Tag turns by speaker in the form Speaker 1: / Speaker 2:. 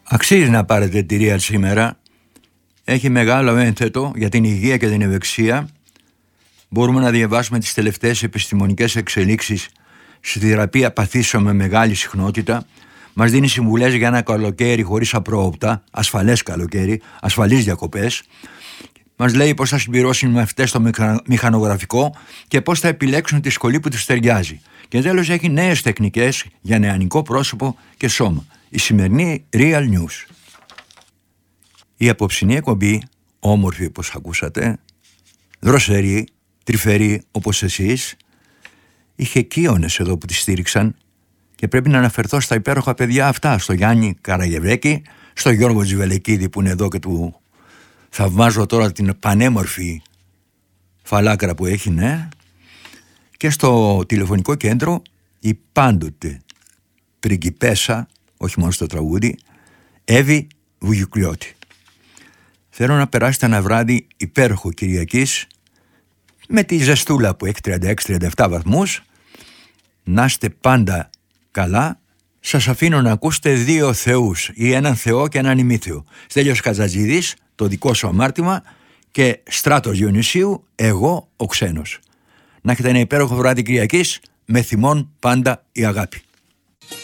Speaker 1: Αξίζει να πάρετε τη Real σήμερα. Έχει μεγάλο ένθετο για την υγεία και την ευεξία. Μπορούμε να διαβάσουμε τις τελευταίες επιστημονικές εξελίξεις στη θεραπεία παθήσεων με μεγάλη συχνότητα. Μας δίνει συμβουλές για ένα καλοκαίρι χωρίς απρόοπτα, ασφαλές καλοκαίρι, ασφαλείς διακοπές. Μας λέει πώς θα συμπληρώσουν με αυτές το μηχανογραφικό και πώς θα επιλέξουν τη σχολή που τους ταιριάζει. Και τέλος έχει νέες τεχνικές για νεανικό πρόσωπο και σώμα. Η σημερινή Real News. Η απόψινή εκπομπή, όμορφη όπως ακούσατε, δροσερή, τρυφερή όπως εσείς, είχε κύονες εδώ που τη στήριξαν και πρέπει να αναφερθώ στα υπέροχα παιδιά αυτά, στο Γιάννη Καραγευρέκη, στο Γιώργο Τζιβελεκίδη που είναι εδώ και του θαυμάζω τώρα την πανέμορφη φαλάκρα που έχει, ναι, και στο τηλεφωνικό κέντρο η πάντοτε πριγκιπέσα, όχι μόνο στο τραγούδι, Εύη Βουγιουκλιώτη. Θέλω να περάσετε ένα βράδυ υπέροχο Κυριακής με τη ζεστούλα που έχει 36-37 βαθμούς. Να είστε πάντα καλά. Σας αφήνω να ακούσετε δύο θεούς, ή έναν θεό και έναν ημίθεο. Στέλιος Κατζατζίδης, το δικό σου αμάρτημα, και Στράτος Διονυσίου, εγώ ο ξένος. Να έχετε ένα υπέροχο βράδυ Κυριακής, με θυμών πάντα η αγάπη.